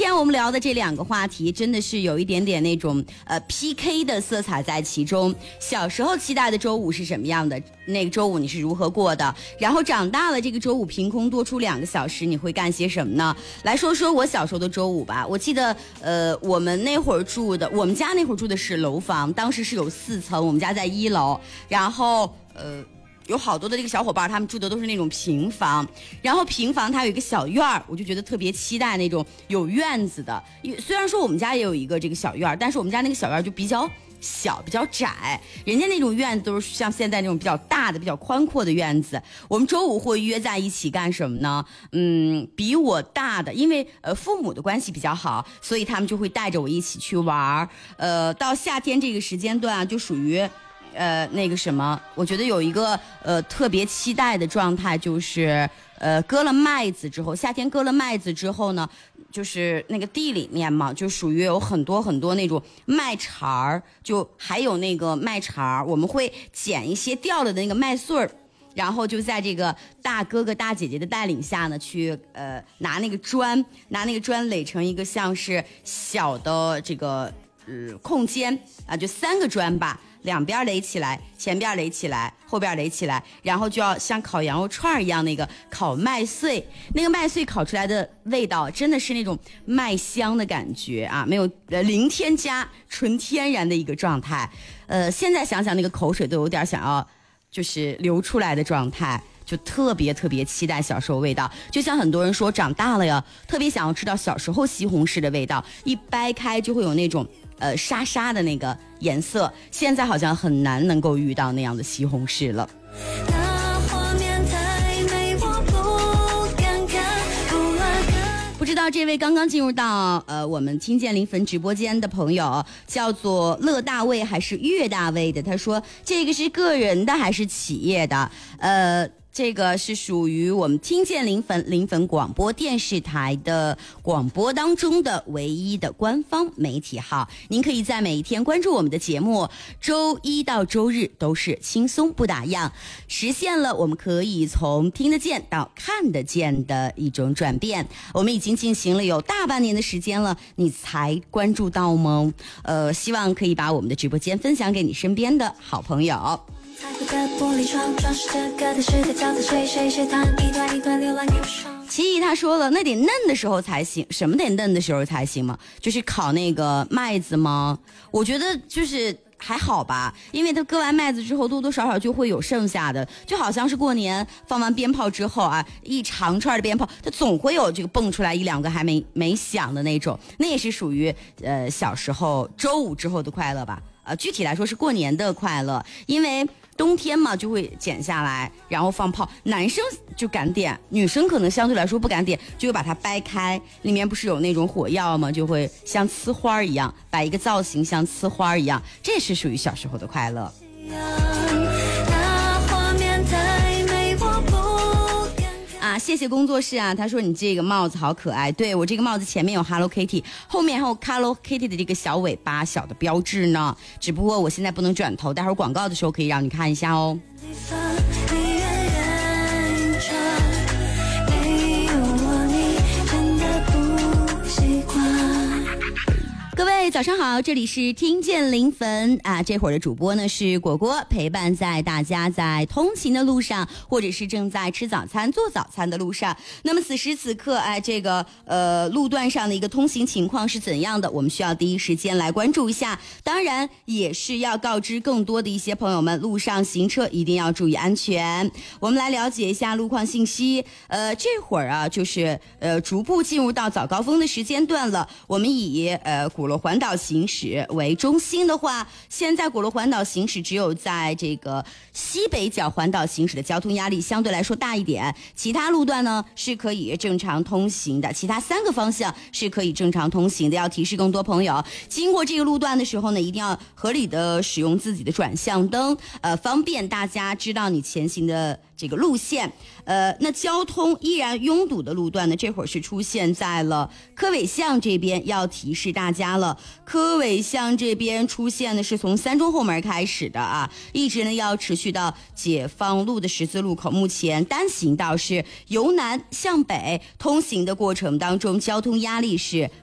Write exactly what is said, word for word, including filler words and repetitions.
天我们聊的这两个话题真的是有一点点那种呃 P K 的色彩在其中。小时候期待的周五是什么样的？那个周五你是如何过的？然后长大了，这个周五凭空多出两个小时，你会干些什么呢？来说说我小时候的周五吧。我记得呃我们那会儿住的，我们家那会儿住的是楼房，当时是有四层，我们家在一楼，然后呃有好多的这个小伙伴，他们住的都是那种平房，然后平房它有一个小院儿，我就觉得特别期待那种有院子的。虽然说我们家也有一个这个小院儿，但是我们家那个小院儿就比较小，比较窄，人家那种院子都是像现在那种比较大的、比较宽阔的院子。我们周五会约在一起干什么呢？嗯，比我大的，因为呃父母的关系比较好，所以他们就会带着我一起去玩。呃，到夏天这个时间段啊，就属于。呃，那个什么，我觉得有一个呃特别期待的状态，就是呃割了麦子之后，夏天割了麦子之后呢，就是那个地里面嘛，就属于有很多很多那种麦茬儿，就还有那个麦茬儿，我们会捡一些掉了的那个麦穗儿。然后就在这个大哥哥大姐姐的带领下呢，去呃拿那个砖，拿那个砖垒成一个像是小的这个呃空间啊，就三个砖吧。两边垒起来，前边垒起来，后边垒起来，然后就要像烤羊肉串一样那个烤麦穗，那个麦穗烤出来的味道真的是那种麦香的感觉啊，没有呃零添加，纯天然的一个状态。呃，现在想想那个口水都有点想要就是流出来的状态。就特别特别期待小时候味道，就像很多人说长大了呀，特别想要吃到小时候西红柿的味道，一掰开就会有那种呃沙沙的那个颜色，现在好像很难能够遇到那样的西红柿了。不知道这位刚刚进入到呃我们听见临汾直播间的朋友叫做乐大卫还是岳大卫的，他说这个是个人的还是企业的？呃这个是属于我们听见临汾临汾广播电视台的广播当中的唯一的官方媒体号，您可以在每一天关注我们的节目，周一到周日都是轻松不打烊，实现了我们可以从听得见到看得见的一种转变。我们已经进行了有大半年的时间了，你才关注到吗？呃，希望可以把我们的直播间分享给你身边的好朋友。奇艺他说了，那得嫩的时候才行，什么得嫩的时候才行吗？就是烤那个麦子吗？我觉得就是还好吧，因为它割完麦子之后多多少少就会有剩下的，就好像是过年放完鞭炮之后啊，一长串的鞭炮它总会有这个蹦出来一两个还没没响的那种，那也是属于呃小时候周五之后的快乐吧。呃，具体来说是过年的快乐，因为冬天嘛就会剪下来，然后放炮。男生就敢点，女生可能相对来说不敢点，就会把它掰开，里面不是有那种火药吗？就会像呲花一样，摆一个造型像呲花一样，这是属于小时候的快乐。啊，谢谢工作室啊，他说你这个帽子好可爱，对，我这个帽子前面有 Hello Kitty， 后面还有 Hello Kitty 的这个小尾巴小的标志呢，只不过我现在不能转头，待会儿广告的时候可以让你看一下哦。各位早上好，这里是听见临汾啊，这会儿的主播呢是果果，陪伴在大家在通勤的路上，或者是正在吃早餐做早餐的路上。那么此时此刻哎，这个呃路段上的一个通行情况是怎样的，我们需要第一时间来关注一下，当然也是要告知更多的一些朋友们，路上行车一定要注意安全。我们来了解一下路况信息，呃这会儿啊就是呃逐步进入到早高峰的时间段了，我们以呃鼓楼环岛行驶为中心的话，现在鼓楼环岛行驶只有在这个西北角环岛行驶的交通压力相对来说大一点，其他路段呢是可以正常通行的，其他三个方向是可以正常通行的。要提示更多朋友，经过这个路段的时候呢，一定要合理的使用自己的转向灯，呃，方便大家知道你前行的这个路线。呃，那交通依然拥堵的路段呢，这会儿是出现在了科尾巷这边，要提示大家了。科尾巷这边出现的是从三中后门开始的啊，一直呢要持续到解放路的十字路口。目前单行道是由南向北通行的过程当中，交通压力是